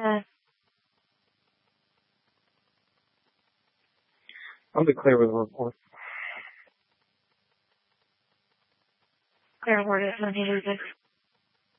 I'll be clear with the report. Clear report is when he loses.